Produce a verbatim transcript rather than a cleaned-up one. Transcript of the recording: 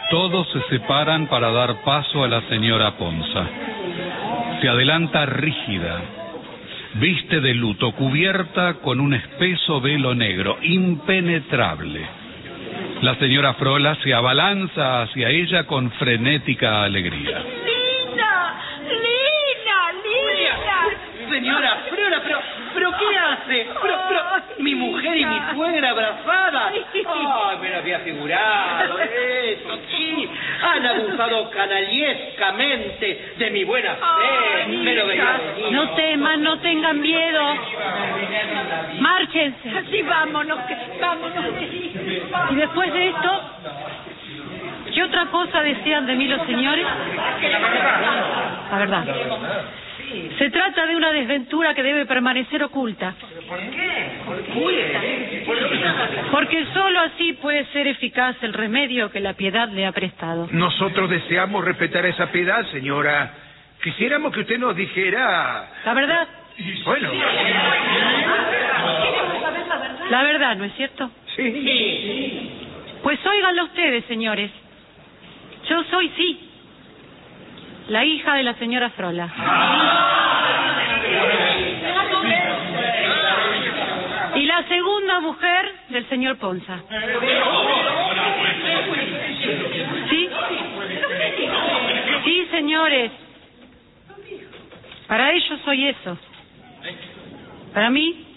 Todos se separan para dar paso a la señora Ponza. Se adelanta rígida, viste de luto, cubierta con un espeso velo negro, impenetrable. La señora Frola se abalanza hacia ella con frenética alegría. ¡Lina! ¡Lina! ¡Lina! Señora Frola, pero, pero ¿qué hace? Pero, pero, mi mujer y mi suegra abrazadas. Ay, me lo había figurado eso, sí. Han abusado canaliescamente de mi buena fe. Me lo veía venir. No teman, no tengan miedo. Márchense. Así vámonos, que, vámonos. Y después de esto, ¿qué otra cosa desean de mí los señores? La verdad. Se trata de una desventura que debe permanecer oculta. ¿Por qué? ¿Por qué? Porque solo así puede ser eficaz el remedio que la piedad le ha prestado. Nosotros deseamos respetar esa piedad, señora. Quisiéramos que usted nos dijera... ¿La verdad? Bueno. La verdad, ¿no es cierto? Sí. Pues óiganlo ustedes, señores. Yo soy, sí, la hija de la señora Frola. Y la segunda mujer del señor Ponza. ¿Sí? Sí, señores. Para ellos soy eso. Para mí,